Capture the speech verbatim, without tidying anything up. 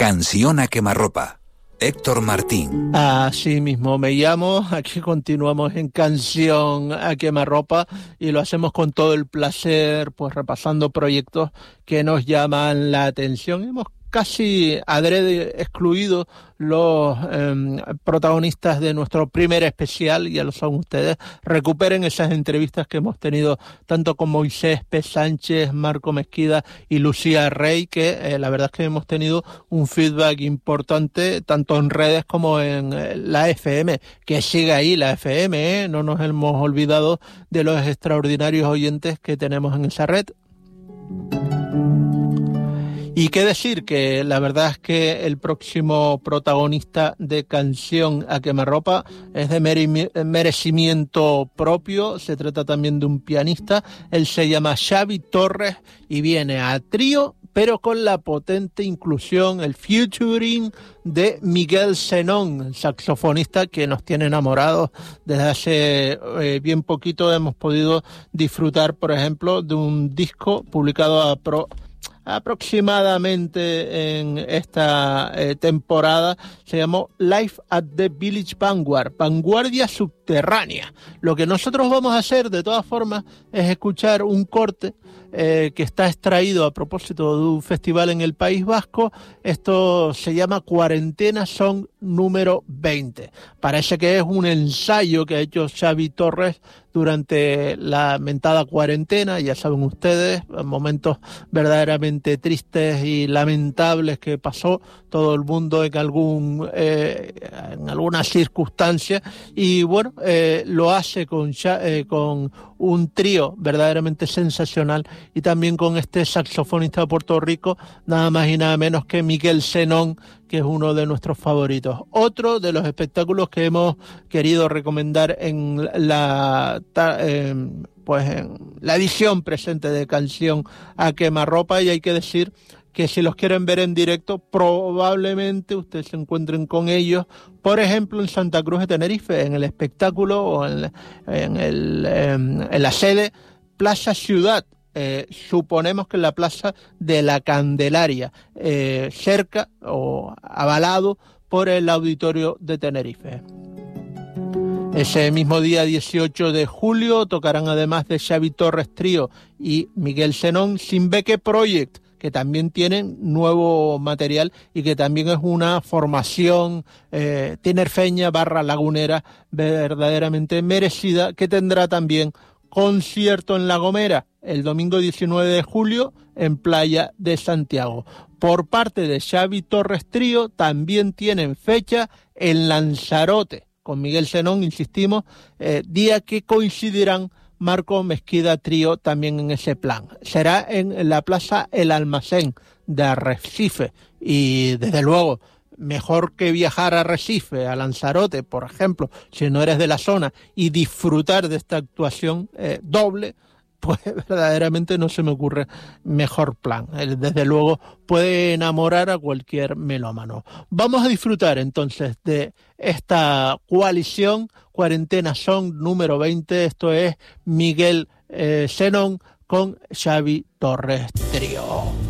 Canción a quemarropa. Héctor Martín. Así mismo me llamo, aquí continuamos en Canción a quemarropa y lo hacemos con todo el placer, pues repasando proyectos que nos llaman la atención. Hemos casi adrede excluido los eh, protagonistas de nuestro primer especial, ya lo son ustedes. Recuperen esas entrevistas que hemos tenido tanto con Moisés P. Sánchez, Marco Mesquida y Lucía Rey, que eh, la verdad es que hemos tenido un feedback importante tanto en redes como en eh, la F M, que sigue ahí la F M, ¿eh? No nos hemos olvidado de los extraordinarios oyentes que tenemos en esa red. Y qué decir, que la verdad es que el próximo protagonista de Canción a quemarropa es de mere- merecimiento propio. Se trata también de un pianista. Él se llama Xavi Torres y viene a trío, pero con la potente inclusión, el featuring de Miguel Zenón, saxofonista que nos tiene enamorados desde hace eh, bien poquito. Hemos podido disfrutar, por ejemplo, de un disco publicado a pro aproximadamente en esta eh, temporada. Se llamó Life at the Village Vanguard, Vanguardia Subterránea. Lo que nosotros vamos a hacer de todas formas es escuchar un corte eh, que está extraído a propósito de un festival en el País Vasco. Esto se llama Cuarentena Song número veinte. Parece que es un ensayo que ha hecho Xavi Torres durante la mentada cuarentena. Ya saben ustedes, momentos verdaderamente tristes y lamentables que pasó todo el mundo en algún eh, en alguna circunstancia, y bueno, eh, lo hace con, eh, con un trío verdaderamente sensacional, y también con este saxofonista de Puerto Rico, nada más y nada menos que Miguel Zenón, que es uno de nuestros favoritos. Otro de los espectáculos que hemos querido recomendar en la eh, pues en la edición presente de Canción a quemarropa, y hay que decir que si los quieren ver en directo, probablemente ustedes se encuentren con ellos, por ejemplo, en Santa Cruz de Tenerife, en el espectáculo o en, en, el, en, en la sede Plaza Ciudad. Eh, suponemos que en la Plaza de la Candelaria, eh, cerca o avalado por el Auditorio de Tenerife. Ese mismo día dieciocho de julio tocarán, además de Xavi Torres Trío y Miguel Zenón, Simbeque Project, que también tienen nuevo material y que también es una formación eh, tinerfeña barra lagunera verdaderamente merecida, que tendrá también concierto en La Gomera el domingo diecinueve de julio en Playa de Santiago. Por parte de Xavi Torres Trío también tienen fecha en Lanzarote, con Miguel Zenón, insistimos, eh, día que coincidirán Marco Mesquida Trío también en ese plan. Será en la Plaza El Almacén de Arrecife, y desde luego mejor que viajar a Arrecife, a Lanzarote, por ejemplo, si no eres de la zona, y disfrutar de esta actuación eh, doble, pues verdaderamente no se me ocurre mejor plan. Desde luego puede enamorar a cualquier melómano. Vamos a disfrutar entonces de esta coalición Cuarentena Song número veinte. Esto es Miguel eh, Zenón con Xavi Torres Trío.